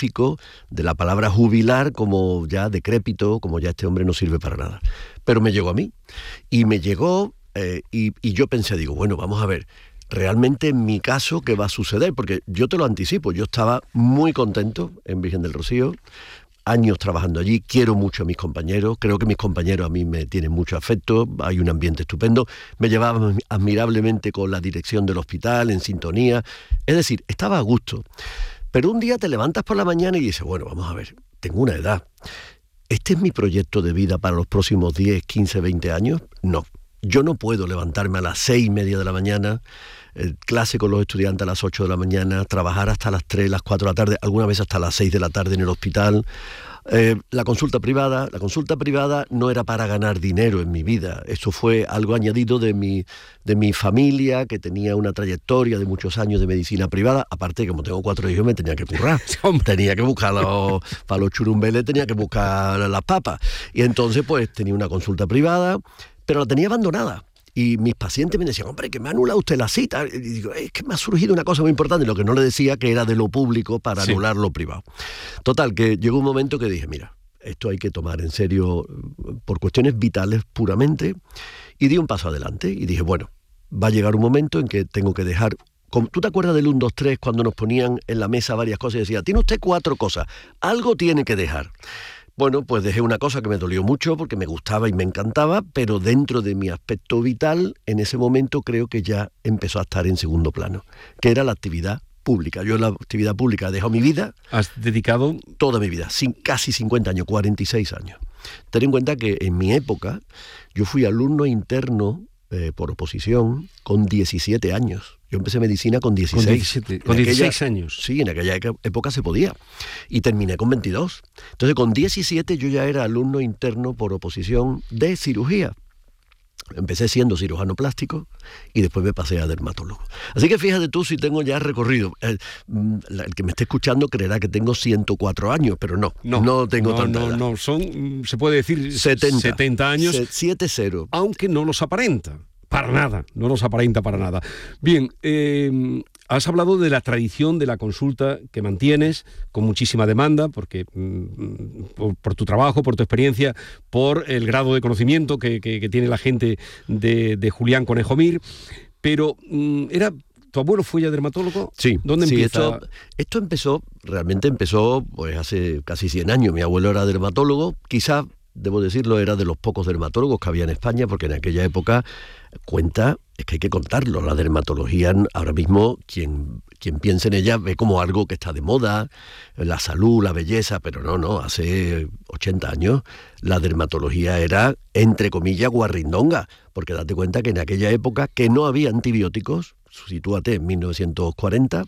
científico de la palabra jubilar como ya decrépito, como ya este hombre no sirve para nada. Pero me llegó a mí, y me llegó, y yo pensé, digo, bueno, vamos a ver, realmente en mi caso, ¿qué va a suceder? Porque yo te lo anticipo, yo estaba muy contento en Virgen del Rocío, años trabajando allí, quiero mucho a mis compañeros, creo que mis compañeros a mí me tienen mucho afecto, hay un ambiente estupendo, me llevaba admirablemente con la dirección del hospital, en sintonía, es decir, estaba a gusto. Pero un día te levantas por la mañana y dices, bueno, vamos a ver, tengo una edad, ¿este es mi proyecto de vida para los próximos 10, 15, 20 años? No. Yo no puedo levantarme a las 6:30 de la mañana, clase con los estudiantes a las 8 de la mañana, trabajar hasta las 3, las 4 de la tarde, alguna vez hasta las 6 de la tarde en el hospital. La consulta privada no era para ganar dinero en mi vida, eso fue algo añadido de mi familia, que tenía una trayectoria de muchos años de medicina privada, aparte que como tengo 4 hijos me tenía que currar, tenía que buscar para los churumbeles, tenía que buscar las papas, y entonces pues tenía una consulta privada, pero la tenía abandonada. Y mis pacientes me decían, hombre, que me ha anulado usted la cita. Y digo, es que me ha surgido una cosa muy importante, lo que no le decía que era de lo público para anular lo privado. Total, que llegó un momento que dije, mira, esto hay que tomar en serio por cuestiones vitales puramente, y di un paso adelante y dije, bueno, va a llegar un momento en que tengo que dejar... ¿Tú te acuerdas del 1, 2, 3 cuando nos ponían en la mesa varias cosas y decía, tiene usted 4 cosas, algo tiene que dejar? Bueno, pues dejé una cosa que me dolió mucho porque me gustaba y me encantaba, pero dentro de mi aspecto vital, en ese momento creo que ya empezó a estar en segundo plano, que era la actividad pública. Yo en la actividad pública he dejado mi vida. ¿Has dedicado? Toda mi vida, casi 50 años, 46 años. Ten en cuenta que en mi época yo fui alumno interno por oposición con 17 años. Yo empecé medicina con 16. Con 16 años. Sí, en aquella época se podía. Y terminé con 22. Entonces, con 17 yo ya era alumno interno por oposición de cirugía. Empecé siendo cirujano plástico y después me pasé a dermatólogo. Así que fíjate tú si tengo ya recorrido. El que me esté escuchando creerá que tengo 104 años, pero no tengo tanta edad. No, son, se puede decir, 70 años. 70. Aunque no los aparenta. Para nada, no los aparenta para nada. Bien, has hablado de la tradición de la consulta que mantienes con muchísima demanda, porque por tu trabajo, por tu experiencia, por el grado de conocimiento que tiene la gente de Julián Conejo Mir, pero ¿tu abuelo fue ya dermatólogo? Sí. ¿Dónde empieza? Esto realmente empezó pues hace casi 100 años. Mi abuelo era dermatólogo, quizá, debo decirlo, era de los pocos dermatólogos que había en España, porque en aquella época es que hay que contarlo, la dermatología ahora mismo, quien piensa en ella ve como algo que está de moda, la salud, la belleza, pero no, hace 80 años la dermatología era, entre comillas, guarrindonga, porque date cuenta que en aquella época que no había antibióticos, sitúate en 1940,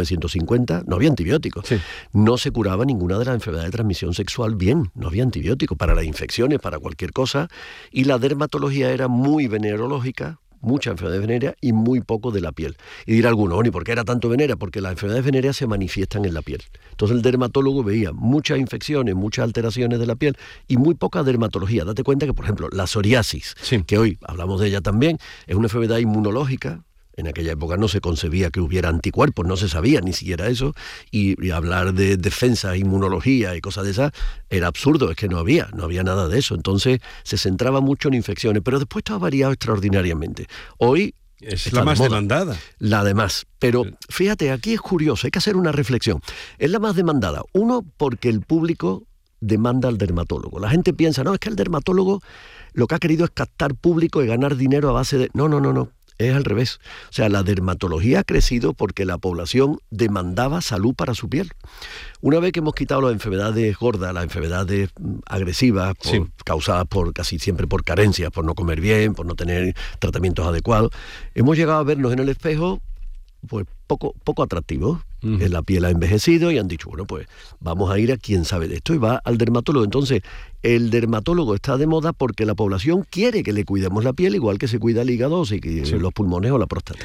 1950, no había antibióticos. Sí. No se curaba ninguna de las enfermedades de transmisión sexual bien, no había antibióticos para las infecciones, para cualquier cosa, y la dermatología era muy venerológica, mucha enfermedad venérea y muy poco de la piel. Y dirá alguno, ¿y por qué era tanto venérea? Porque las enfermedades venéreas se manifiestan en la piel. Entonces el dermatólogo veía muchas infecciones, muchas alteraciones de la piel y muy poca dermatología. Date cuenta que, por ejemplo, la psoriasis, que hoy hablamos de ella también, es una enfermedad inmunológica. En aquella época no se concebía que hubiera anticuerpos, no se sabía ni siquiera eso, y hablar de defensa, inmunología y cosas de esas era absurdo, es que no había nada de eso. Entonces se centraba mucho en infecciones, pero después esto ha variado extraordinariamente. Hoy es la más demandada. La de más. Pero fíjate, aquí es curioso, hay que hacer una reflexión. Es la más demandada. Uno, porque el público demanda al dermatólogo. La gente piensa, no, es que el dermatólogo lo que ha querido es captar público y ganar dinero a base de... No. Es al revés. O sea, la dermatología ha crecido porque la población demandaba salud para su piel. Una vez que hemos quitado las enfermedades gordas, las enfermedades agresivas, causadas casi siempre por carencias, por no comer bien, por no tener tratamientos adecuados, hemos llegado a vernos en el espejo pues poco atractivos. La piel ha envejecido y han dicho, bueno, pues vamos a ir a quien sabe de esto, y va al dermatólogo. Entonces, el dermatólogo está de moda porque la población quiere que le cuidemos la piel, igual que se cuida el hígado, los pulmones o la próstata.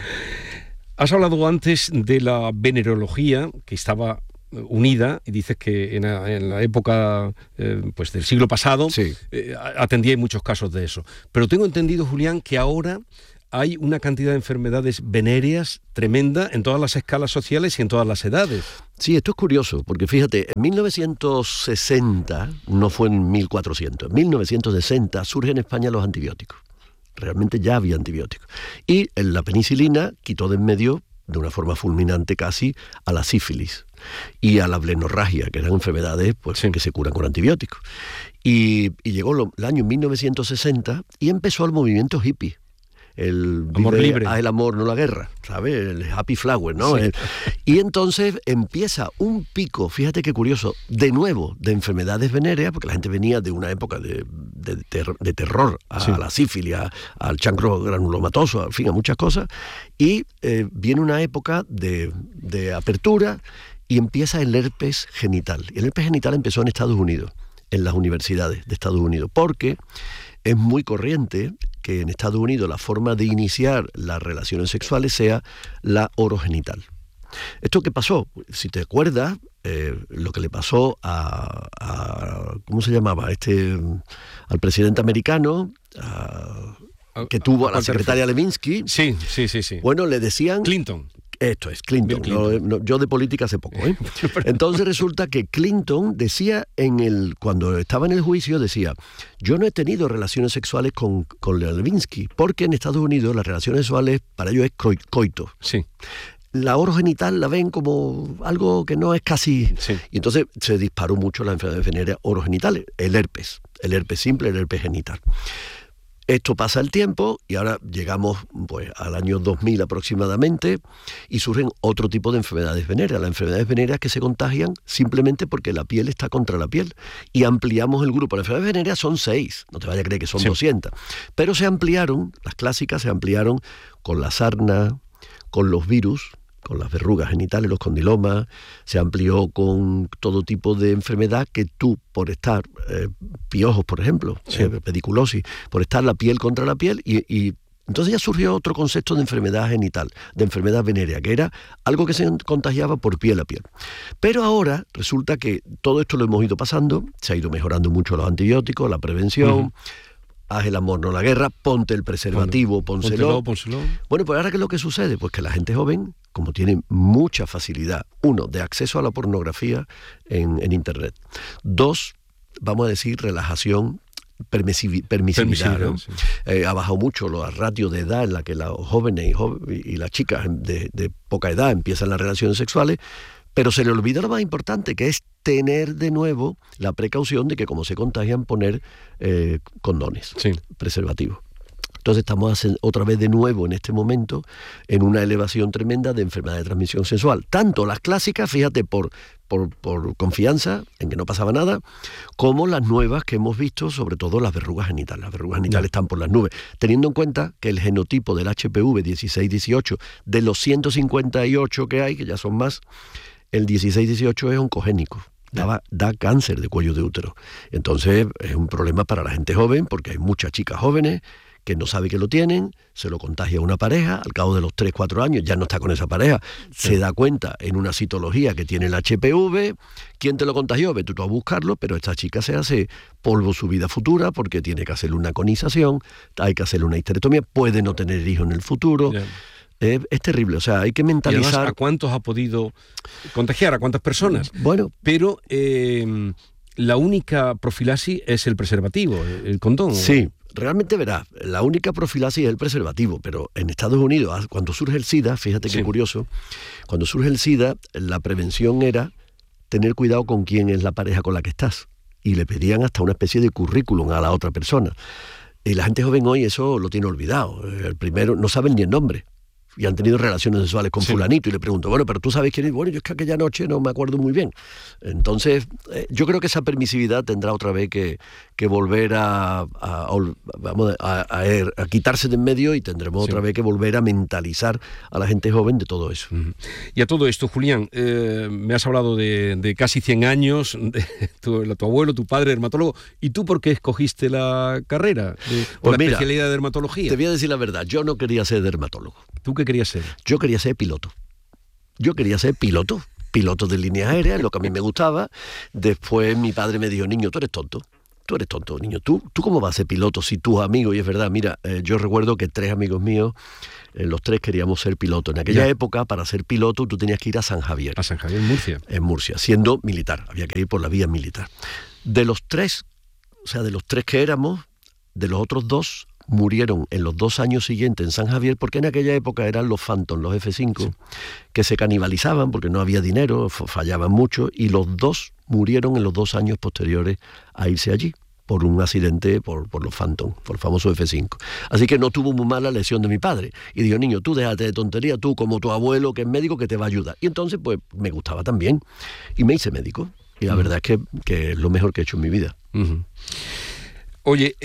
Has hablado antes de la venerología, que estaba unida, y dices que en la época pues del siglo pasado atendía en muchos casos de eso. Pero tengo entendido, Julián, que ahora hay una cantidad de enfermedades venéreas tremenda en todas las escalas sociales y en todas las edades. Sí, esto es curioso, porque fíjate, en 1960, no fue en 1400, en 1960 surgen en España los antibióticos. Realmente ya había antibióticos. Y la penicilina quitó de en medio, de una forma fulminante casi, a la sífilis y a la blenorragia, que eran enfermedades pues, que se curan con antibióticos. Y llegó el año 1960 y empezó el movimiento hippie. El amor libre. El amor, no la guerra, ¿sabes? El happy flower, ¿no? Sí. Y entonces empieza un pico, fíjate qué curioso, de nuevo, de enfermedades venéreas, porque la gente venía de una época de terror a la sífilis, al chancro granulomatoso, en fin, a muchas cosas, y viene una época de apertura y empieza el herpes genital. Y el herpes genital empezó en Estados Unidos, en las universidades de Estados Unidos, porque es muy corriente que en Estados Unidos la forma de iniciar las relaciones sexuales sea la orogenital. ¿Esto qué pasó? Si te acuerdas, lo que le pasó a ¿cómo se llamaba? Al presidente americano, que tuvo a la secretaria Lewinsky. Sí. Bueno, le decían... Clinton. Esto es, Clinton. Yo de política hace poco, ¿eh? Entonces resulta que Clinton decía cuando estaba en el juicio, decía, yo no he tenido relaciones sexuales con Lewinsky, porque en Estados Unidos las relaciones sexuales para ellos es coito. Sí. La orogenital la ven como algo que no es casi... Sí. Y entonces se disparó mucho las enfermedades venéreas orogenitales, el herpes simple, el herpes genital. Esto pasa el tiempo y ahora llegamos pues, al año 2000 aproximadamente y surgen otro tipo de enfermedades venéreas. Las enfermedades venéreas que se contagian simplemente porque la piel está contra la piel. Y ampliamos el grupo. Las enfermedades venéreas son 6, no te vayas a creer que son 200. Pero se ampliaron, las clásicas se ampliaron con la sarna, con los virus, con las verrugas genitales, los condilomas, se amplió con todo tipo de enfermedad que tú, por estar, piojos, por ejemplo, pediculosis, por estar la piel contra la piel, y entonces ya surgió otro concepto de enfermedad genital, de enfermedad venérea, que era algo que se contagiaba por piel a piel. Pero ahora resulta que todo esto lo hemos ido pasando, se ha ido mejorando mucho los antibióticos, la prevención, haz el amor, no la guerra, ponte el preservativo, pónselo. Bueno, pues ahora ¿qué es lo que sucede? Pues que la gente joven, como tiene mucha facilidad, uno, de acceso a la pornografía en Internet. Dos, vamos a decir, relajación, permisividad, ¿no? Sí. Ha bajado mucho los ratios de edad en la que los jóvenes y las chicas de poca edad empiezan las relaciones sexuales, pero se le olvida lo más importante, que es tener de nuevo la precaución de que como se contagian, poner condones, preservativos. Entonces estamos otra vez de nuevo en este momento en una elevación tremenda de enfermedades de transmisión sexual. Tanto las clásicas, fíjate, por confianza en que no pasaba nada, como las nuevas que hemos visto, sobre todo las verrugas genitales. Las verrugas genitales están por las nubes. Teniendo en cuenta que el genotipo del HPV 16-18, de los 158 que hay, que ya son más, el 16-18 es oncogénico. Da cáncer de cuello de útero. Entonces es un problema para la gente joven, porque hay muchas chicas jóvenes que no sabe que lo tienen, se lo contagia a una pareja, al cabo de los 3-4 años ya no está con esa pareja, se da cuenta en una citología que tiene el HPV, ¿quién te lo contagió? Ve tú a buscarlo, pero esta chica se hace polvo su vida futura porque tiene que hacerle una conización, hay que hacerle una histerectomía, puede no tener hijos en el futuro. Es terrible, o sea, hay que mentalizar. Y además, ¿a cuántos ha podido contagiar? ¿A cuántas personas? Bueno, pero la única profilaxis es el preservativo, el condón. Sí. Realmente verás, la única profilaxis es el preservativo, pero en Estados Unidos, cuando surge el SIDA, fíjate qué curioso, cuando surge el SIDA, la prevención era tener cuidado con quién es la pareja con la que estás. Y le pedían hasta una especie de currículum a la otra persona. Y la gente joven hoy eso lo tiene olvidado. El primero, no saben ni el nombre. Y han tenido relaciones sexuales con fulanito y le pregunto, bueno, pero tú sabes quién es. Bueno, yo es que aquella noche no me acuerdo muy bien. Entonces, yo creo que esa permisividad tendrá otra vez que volver a quitarse de en medio y tendremos otra vez que volver a mentalizar a la gente joven de todo eso. Y a todo esto, Julián, me has hablado de casi 100 años, de tu abuelo, tu padre, dermatólogo. ¿Y tú por qué escogiste la carrera o la especialidad de dermatología? Te voy a decir la verdad, yo no quería ser dermatólogo. ¿Tú qué querías ser? Yo quería ser piloto. Piloto de líneas aéreas, lo que a mí me gustaba. Después mi padre me dijo, niño, tú eres tonto. tú eres tonto, niño, ¿tú cómo vas a ser piloto si tus amigos, y es verdad, mira, yo recuerdo que 3 amigos míos, los 3 queríamos ser pilotos. En aquella época, para ser piloto, tú tenías que ir a San Javier. A San Javier, en Murcia. En Murcia, siendo militar, había que ir por la vía militar. De los 3, o sea, de los 3 que éramos, de los otros 2 murieron en los 2 años siguientes en San Javier, porque en aquella época eran los Phantom, los F5, que se canibalizaban porque no había dinero, fallaban mucho, y los 2 murieron en los 2 años posteriores a irse allí, por un accidente por los Phantom, por el famoso F5. Así que no tuvo muy mala lesión de mi padre. Y dijo, niño, tú déjate de tontería, tú como tu abuelo que es médico que te va a ayudar. Y entonces pues me gustaba también. Y me hice médico. Y la verdad es que es lo mejor que he hecho en mi vida. Oye,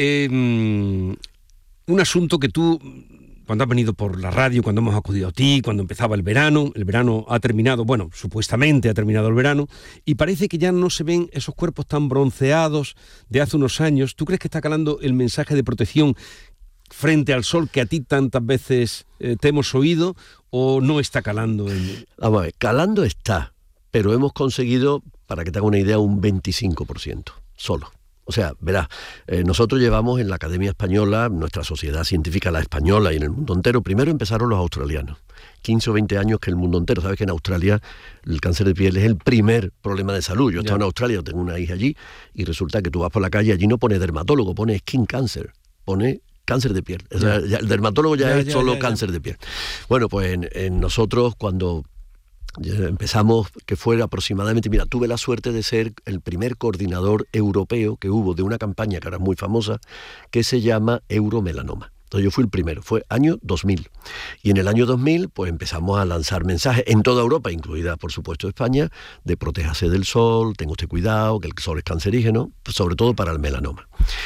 un asunto que tú, cuando has venido por la radio, cuando hemos acudido a ti, cuando empezaba el verano ha terminado, bueno, supuestamente ha terminado el verano, y parece que ya no se ven esos cuerpos tan bronceados de hace unos años. ¿Tú crees que está calando el mensaje de protección frente al sol que a ti tantas veces te hemos oído, o no está calando? Vamos a ver, calando está, pero hemos conseguido, para que te haga una idea, un 25% solo. O sea, verás, nosotros llevamos en la Academia Española, nuestra sociedad científica, la española y en el mundo entero, primero empezaron los australianos, 15 o 20 años que el mundo entero. Sabes que en Australia el cáncer de piel es el primer problema de salud. Yo he estado en Australia, tengo una hija allí, y resulta que tú vas por la calle, allí no pone dermatólogo, pone skin cancer, pone cáncer de piel. O sea, el dermatólogo es solo cáncer de piel. Bueno, pues en nosotros cuando empezamos, que fue aproximadamente, mira, tuve la suerte de ser el primer coordinador europeo que hubo de una campaña que ahora es muy famosa, que se llama Euromelanoma. Entonces yo fui el primero, fue año 2000. Y en el año 2000 pues empezamos a lanzar mensajes en toda Europa, incluida por supuesto España, de protéjase del sol, tenga usted cuidado, que el sol es cancerígeno, pues sobre todo para el melanoma.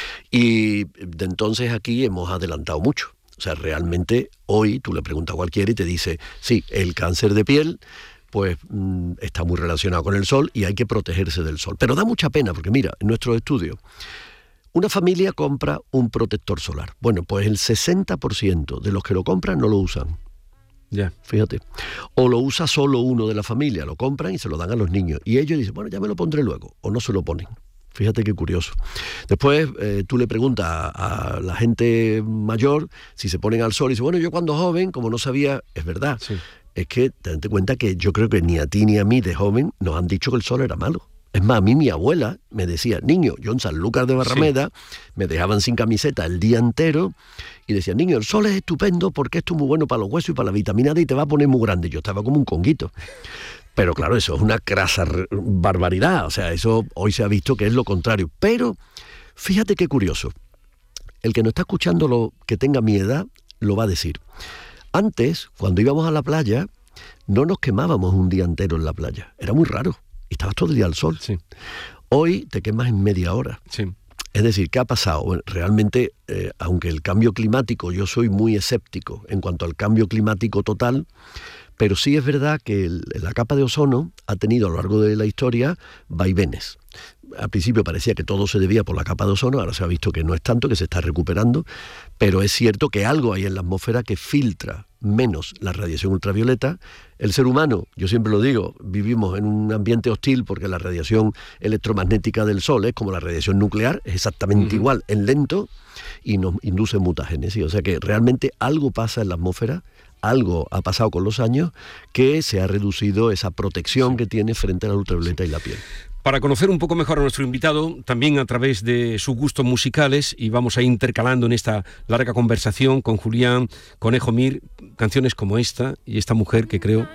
Y de entonces aquí hemos adelantado mucho. O sea, realmente hoy tú le preguntas a cualquiera y te dice, sí, el cáncer de piel pues está muy relacionado con el sol y hay que protegerse del sol. Pero da mucha pena porque mira, en nuestros estudios, una familia compra un protector solar. Bueno, pues el 60% de los que lo compran no lo usan. Ya. Fíjate. O lo usa solo uno de la familia, lo compran y se lo dan a los niños. Y ellos dicen, bueno, ya me lo pondré luego. O no se lo ponen. Fíjate qué curioso. Después tú le preguntas a la gente mayor si se ponen al sol y dice, bueno, yo cuando joven, como no sabía, es verdad. Sí. Es que date cuenta que yo creo que ni a ti ni a mí de joven nos han dicho que el sol era malo. Es más, a mí mi abuela me decía, niño, yo en Sanlúcar de Barrameda, me dejaban sin camiseta el día entero y decía, niño, el sol es estupendo porque esto es muy bueno para los huesos y para la vitamina D y te va a poner muy grande. Yo estaba como un conguito. Pero claro, eso es una crasa barbaridad. O sea, eso hoy se ha visto que es lo contrario. Pero fíjate qué curioso. El que no está escuchando lo que tenga mi edad lo va a decir. Antes, cuando íbamos a la playa, no nos quemábamos un día entero en la playa. Era muy raro. Y estabas todo el día al sol. Sí. Hoy te quemas en media hora. Sí. Es decir, ¿qué ha pasado? Bueno, realmente, aunque el cambio climático, yo soy muy escéptico en cuanto al cambio climático total, pero sí es verdad que la capa de ozono ha tenido a lo largo de la historia vaivenes. Al principio parecía que todo se debía por la capa de ozono, ahora se ha visto que no es tanto, que se está recuperando, pero es cierto que algo hay en la atmósfera que filtra menos la radiación ultravioleta. El ser humano, yo siempre lo digo, vivimos en un ambiente hostil porque la radiación electromagnética del Sol es como la radiación nuclear, es exactamente igual, en lento, y nos induce mutagénesis. O sea que realmente algo pasa en la atmósfera, algo ha pasado con los años que se ha reducido esa protección que tiene frente a la ultravioleta y la piel. Para conocer un poco mejor a nuestro invitado, también a través de sus gustos musicales, y vamos a ir intercalando en esta larga conversación con Julián Conejo Mir, canciones como esta y esta mujer que creo,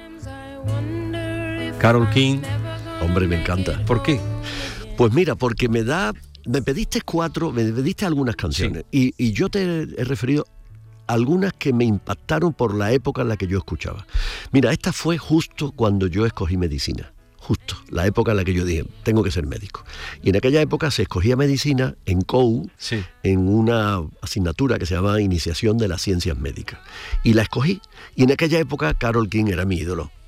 Carole King. Hombre, me encanta. ¿Por qué? Pues mira, porque me pediste algunas canciones, sí. y yo te he referido algunas que me impactaron por la época en la que yo escuchaba. Mira, esta fue justo cuando yo escogí medicina. Justo, la época en la que yo dije, tengo que ser médico. Y en aquella época se escogía medicina en COU, sí, en una asignatura que se llamaba Iniciación de las Ciencias Médicas. Y la escogí. Y en aquella época Carole King era mi ídolo.